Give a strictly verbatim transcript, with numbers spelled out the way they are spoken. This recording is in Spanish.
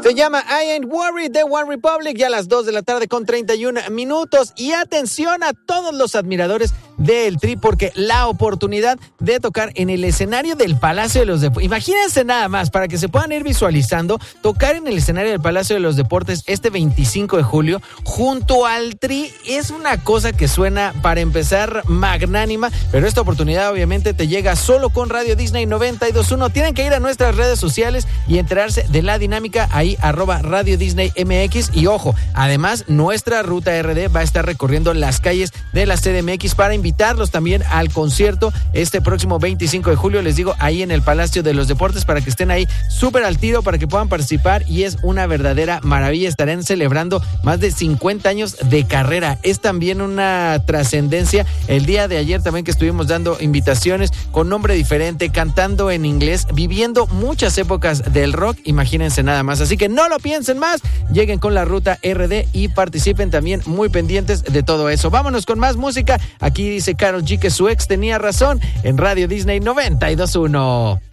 Se llama I Ain't Worried de One Republic, ya a las dos de la tarde con treinta y un minutos. Y atención a todos los admiradores del Tri, porque la oportunidad de tocar en el escenario del Palacio de los Deportes. Imagínense nada más, para que se puedan ir visualizando, tocar en el escenario del Palacio de los Deportes este veinticinco de julio junto al Tri es una cosa que suena, para empezar, magnánima, pero esta oportunidad obviamente te llega solo con Radio Disney noventa y dos punto uno. Tienen que ir a nuestras redes sociales y enterarse de la dinámica ahí, arroba Radio Disney M X. Y ojo, además nuestra ruta R D va a estar recorriendo las calles de la C D M X para invitarlos también al concierto este próximo veinticinco de julio, les digo, ahí en el Palacio de los Deportes, para que estén ahí súper al tiro, para que puedan participar, y es una verdadera maravilla. Estarán celebrando más de cincuenta años de carrera. Es también una trascendencia. El día de ayer también que estuvimos dando invitaciones con nombre diferente, cantando en inglés, viviendo muchas épocas del rock, imagínense nada más. Así que no lo piensen más, lleguen con la ruta R D y participen también, muy pendientes de todo eso. Vámonos con más música. Aquí dice Karol G que su ex tenía razón en Radio Disney noventa y dos punto uno.